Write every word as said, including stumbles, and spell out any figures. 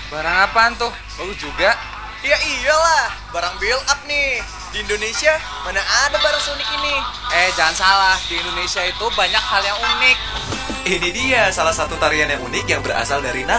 Barang apaan tuh? Bagus juga. Ya iyalah, barang build up nih. Di Indonesia mana ada barang seunik ini? Eh, jangan salah. Di Indonesia itu banyak hal yang unik. Ini dia salah satu tarian yang unik yang berasal dari